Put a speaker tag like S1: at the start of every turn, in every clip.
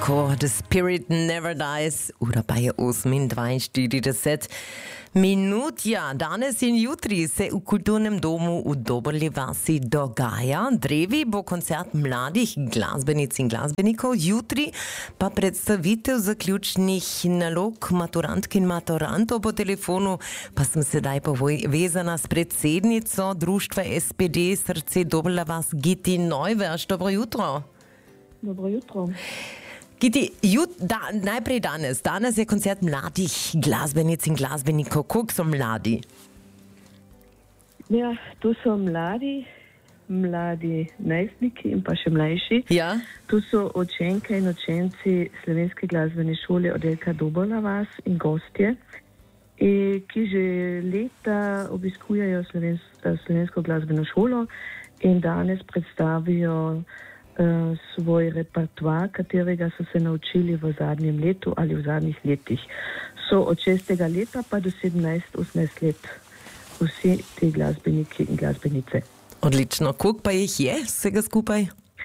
S1: Ko The Spirit Never Dies, ura pa je 8:42 minut. Ja, danes in jutri se v kulturnem domu v Dobrovi vasi dogaja. Drevi bo koncert mladih glasbenic in glasbenikov, jutri pa predstavitev zaključnih nalog maturantk in maturantov. Po telefonu pa sem sedaj povezana s predsednico društva SPD Srce Dobrla vas, Giti Neuwerš. Dobro jutro.
S2: Dobro jutro.
S1: Giti, najprej danes. Danes je koncert mladih glasbenic in glasbenikov. Koliko so mladi?
S2: Ja, tu so mladi najstniki in pa še mlajši.
S1: Ja.
S2: Tu so učenke in učenci Slovenske glasbene šole oddelka Dobrla vas in gostje, ki že leta obiskujejo Slovensko glasbeno šolo in danes predstavijo svoj repertoar, katerega so se naučili v zadnjem letu ali v zadnjih letih. So od 6. leta pa do 17-18 let vsi ti glasbeniki in glasbenice.
S1: Odlično. Koliko pa jih je vsega skupaj?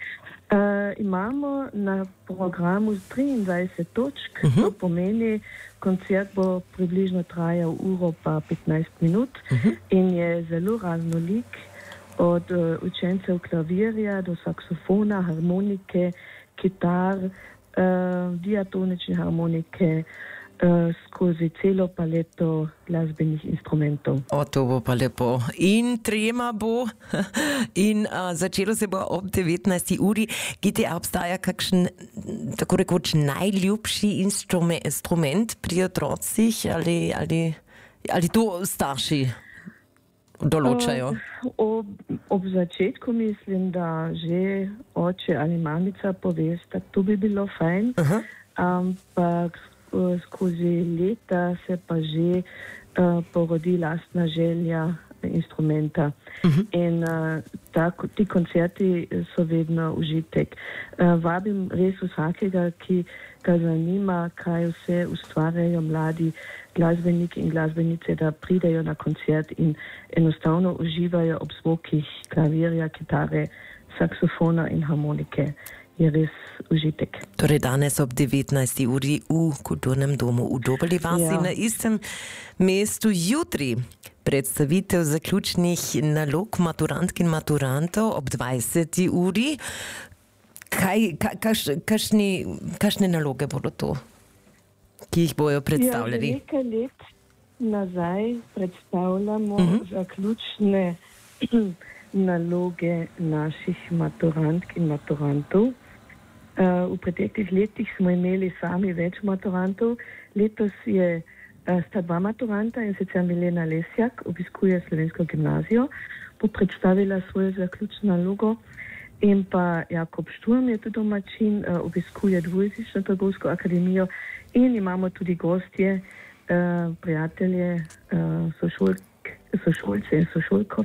S2: Imamo na programu 23 točk. To pomeni, koncert bo približno trajal uro pa 15 minut in je zelo raznolik. Od učencev klavirja do saksofona, harmonike, kitar, diatonične harmonike, skozi celo paleto glasbenih instrumentov.
S1: To bo pa lepo. In trema bo. In začelo se bo ob 19. uri. Giti, obstaja kakšen, tako rekoč, najljubši instrument pri otrocih ali to starši določajo?
S2: Ob začetku mislim, da že oče ali mamica povesta, to bi bilo fajn, ampak skozi leta se pa že porodi lastna želja instrumenta. In ti koncerti so vedno užitek. Vabim res vsakega, ki ga zanima, kaj vse ustvarjajo mladi glasbeniki in glasbenice, da pridejo na koncert in enostavno uživajo ob zvokih klavirja, kitare, saksofona in harmonike. Je res užitek.
S1: Torej danes ob 19. uri v kulturnem domu v Dobrovi vasi, na istem mestu. Jutri predstavitev zaključnih nalog maturantk in maturantov ob 20. uri. Kakšne naloge bodo to, ki jih bojo predstavljali?
S2: Ja, nekaj let nazaj predstavljamo zaključne naloge naših maturantk in maturantov. V preteklih letih smo imeli sami več maturantov. Letos sta dva maturanta, in sicer Milena Lesjak, obiskuje Slovensko gimnazijo, bo predstavila svojo zaključno nalogo, in pa Jakob Šturm je tudi domačin, obiskuje dvojezično trgovsko akademijo, in imamo tudi gostje, prijatelje, sošolce in sošolko,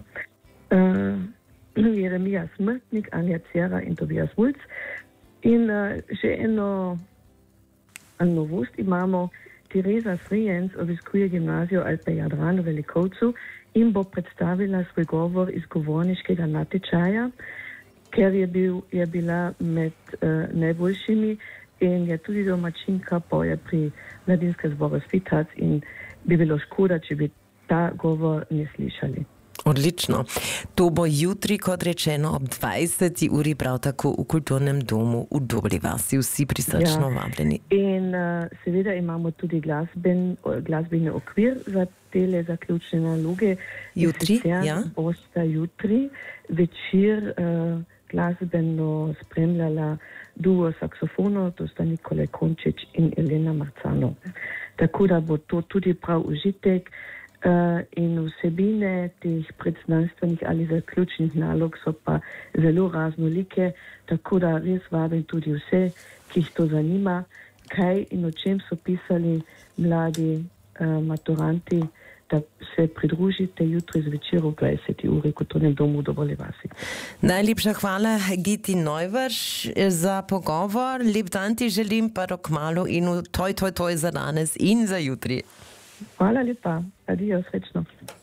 S2: Jeremija Smrtnik, Anja Cera in Tobias Vulc. In še eno novost imamo. Tereza Srijenc obiskuje gimnazijo Alpe Jadran v Velikovcu in bo predstavila svoj govor iz govorniškega natečaja, ker je bila med najboljšimi in je tudi domačinka, poje pri Mladinskem zboru Svitac in bi bilo škoda, če bi ta govor ne slišali.
S1: Odlično. To bo jutri, kot rečeno, ob 20. uri, prav tako v kulturnem domu v Dobrovi vasi. Vsi prisrčno vabljeni.
S2: In seveda imamo tudi glasbeni okvir za tele zaključne naloge.
S1: Jutri,
S2: bosta jutri večer glasbeno spremljala duo saksofonov, to sta Nikolaj Končič in Elena Marcano. Tako da bo to tudi prav užitek. In vsebine teh predznanstvenih ali zaključnih nalog so pa zelo raznolike, tako da res vabim tudi vse, ki jih to zanima, kaj in o čem so pisali mladi maturanti, da se pridružite jutri zvečer ob 20. uri v kulturnem domu v Dobrovi vasi.
S1: Najlepša hvala, Giti Neuwerš, za pogovor. Lep dan ti želim, pa kmalu in toj za danes in za jutri.
S2: Hvala lepa. Adijo, srečno.